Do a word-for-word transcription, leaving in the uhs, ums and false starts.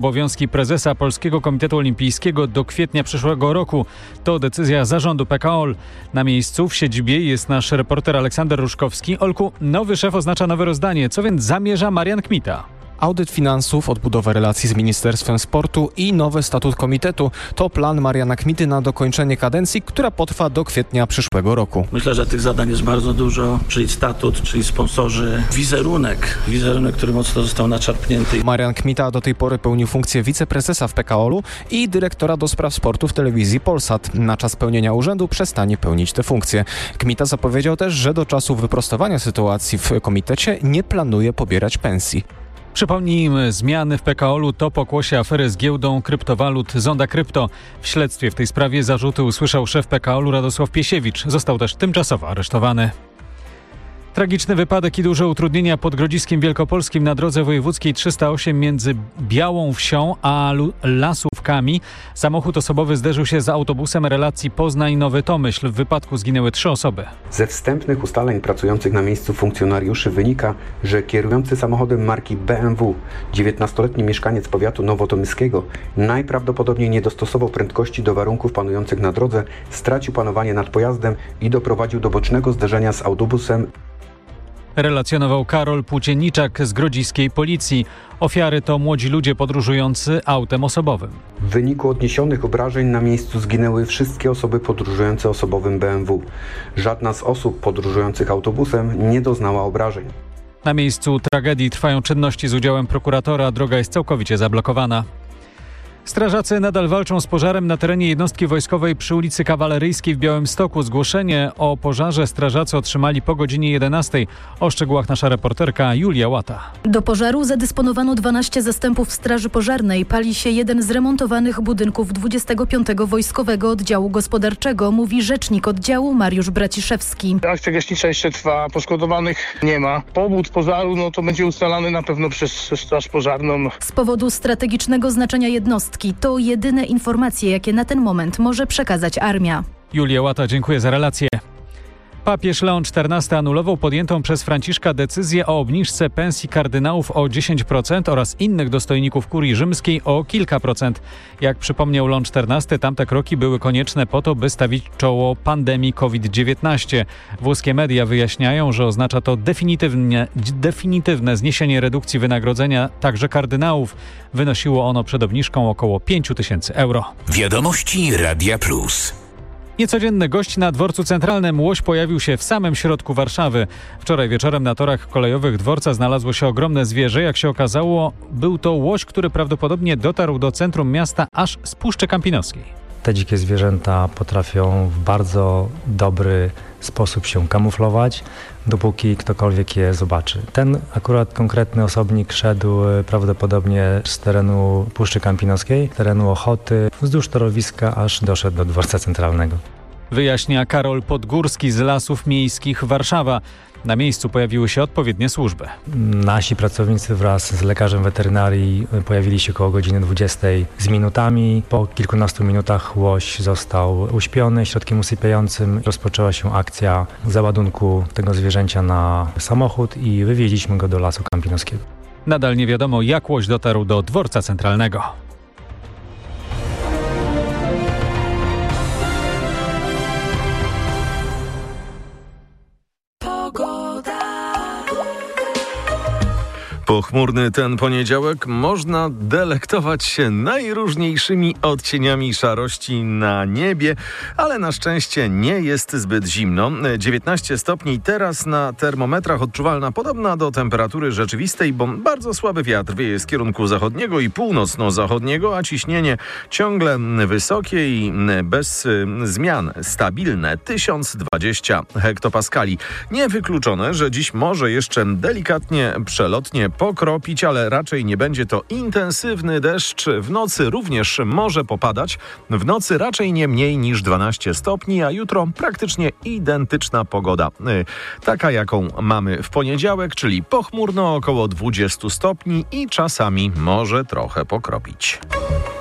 obowiązki prezesa Polskiego Komitetu Olimpijskiego do kwietnia przyszłego roku. To decyzja zarządu P K O L. Na miejscu w siedzibie jest nasz reporter Aleksander Ruszkowski. Olku, nowy szef oznacza nowe rozdanie. Co więc zamierza Marian Kmita? Audyt finansów, odbudowa relacji z Ministerstwem Sportu i nowy statut komitetu to plan Mariana Kmity na dokończenie kadencji, która potrwa do kwietnia przyszłego roku. Myślę, że tych zadań jest bardzo dużo, czyli statut, czyli sponsorzy, wizerunek, wizerunek, który mocno został naczarpnięty. Marian Kmita do tej pory pełnił funkcję wiceprezesa w P K O L-u i dyrektora do spraw sportu w telewizji Polsat. Na czas pełnienia urzędu przestanie pełnić tę funkcję. Kmita zapowiedział też, że do czasu wyprostowania sytuacji w komitecie nie planuje pobierać pensji. Przypomnijmy, zmiany w P K O L-u to pokłosie afery z giełdą kryptowalut Zonda Krypto. W śledztwie w tej sprawie zarzuty usłyszał szef P K O L-u Radosław Piesiewicz. Został też tymczasowo aresztowany. Tragiczny wypadek i duże utrudnienia pod Grodziskiem Wielkopolskim na drodze wojewódzkiej trzysta osiem między Białą Wsią a Lasówkami. Samochód osobowy zderzył się z autobusem relacji Poznań-Nowy Tomyśl. W wypadku zginęły trzy osoby. Ze wstępnych ustaleń pracujących na miejscu funkcjonariuszy wynika, że kierujący samochodem marki B M W, dziewiętnastoletni mieszkaniec powiatu nowotomyskiego, najprawdopodobniej nie dostosował prędkości do warunków panujących na drodze, stracił panowanie nad pojazdem i doprowadził do bocznego zderzenia z autobusem. Relacjonował Karol Płócienniczak z grodziskiej policji. Ofiary to młodzi ludzie podróżujący autem osobowym. W wyniku odniesionych obrażeń na miejscu zginęły wszystkie osoby podróżujące osobowym B M W. Żadna z osób podróżujących autobusem nie doznała obrażeń. Na miejscu tragedii trwają czynności z udziałem prokuratora. Droga jest całkowicie zablokowana. Strażacy nadal walczą z pożarem na terenie jednostki wojskowej przy ulicy Kawaleryjskiej w Białymstoku. Zgłoszenie o pożarze strażacy otrzymali po godzinie jedenastej. O szczegółach nasza reporterka Julia Łata. Do pożaru zadysponowano dwanaście zastępów straży pożarnej. Pali się jeden z remontowanych budynków dwudziestego piątego Wojskowego Oddziału Gospodarczego, mówi rzecznik oddziału Mariusz Braciszewski. Akcja gaśnicza jeszcze trwa, poszkodowanych nie ma. Powód pożaru no to będzie ustalany na pewno przez Straż Pożarną. Z powodu strategicznego znaczenia jednostki to jedyne informacje, jakie na ten moment może przekazać armia. Julia Łata, dziękuję za relację. Papież Leon czternasty anulował podjętą przez Franciszka decyzję o obniżce pensji kardynałów o dziesięć procent oraz innych dostojników kurii rzymskiej o kilka procent. Jak przypomniał Leon czternasty, tamte kroki były konieczne po to, by stawić czoło pandemii COVID dziewiętnaście. Włoskie media wyjaśniają, że oznacza to definitywnie, definitywne zniesienie redukcji wynagrodzenia także kardynałów. Wynosiło ono przed obniżką około pięć tysięcy euro. Wiadomości Radia Plus. Niecodzienny gość na dworcu centralnym. Łoś pojawił się w samym środku Warszawy. Wczoraj wieczorem na torach kolejowych dworca znalazło się ogromne zwierzę. Jak się okazało, był to łoś, który prawdopodobnie dotarł do centrum miasta aż z Puszczy Kampinoskiej. Te dzikie zwierzęta potrafią w bardzo dobry sposób się kamuflować, dopóki ktokolwiek je zobaczy. Ten akurat konkretny osobnik szedł prawdopodobnie z terenu Puszczy Kampinoskiej, terenu Ochoty, wzdłuż torowiska, aż doszedł do dworca centralnego. Wyjaśnia Karol Podgórski z Lasów Miejskich Warszawa. Na miejscu pojawiły się odpowiednie służby. Nasi pracownicy wraz z lekarzem weterynarii pojawili się koło godziny dwudziestej z minutami. Po kilkunastu minutach łoś został uśpiony środkiem usypiającym. Rozpoczęła się akcja załadunku tego zwierzęcia na samochód i wywieźliśmy go do Lasu Kampinoskiego. Nadal nie wiadomo, jak łoś dotarł do dworca centralnego. Pochmurny ten poniedziałek można delektować się najróżniejszymi odcieniami szarości na niebie, ale na szczęście nie jest zbyt zimno. dziewiętnaście stopni teraz na termometrach, odczuwalna podobna do temperatury rzeczywistej, bo bardzo słaby wiatr wieje z kierunku zachodniego i północno-zachodniego, a ciśnienie ciągle wysokie i bez zmian stabilne tysiąc dwadzieścia hektopaskali. Niewykluczone, że dziś może jeszcze delikatnie przelotnie pokropić, ale raczej nie będzie to intensywny deszcz. W nocy również może popadać. W nocy raczej nie mniej niż dwanaście stopni, a jutro praktycznie identyczna pogoda. Taka, jaką mamy w poniedziałek, czyli pochmurno około dwadzieścia stopni i czasami może trochę pokropić.